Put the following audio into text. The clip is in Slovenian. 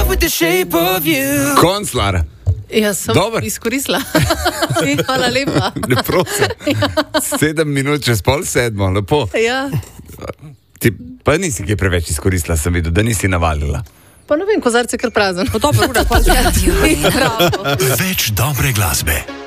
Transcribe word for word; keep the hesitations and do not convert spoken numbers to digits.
with the shape of you. Konclar. Jaz sem Dobar. izkoristila. Hvala lepa. Ne prosim. Sedem minut čez pol sedmo, lepo. Ja. Ti pa nisi kaj preveč izkoristila, sem videl, da nisi navalila. Pa ne vem, kozarce kar prazen. Pa dobro, ura, pa Ja, Več dobre glasbe.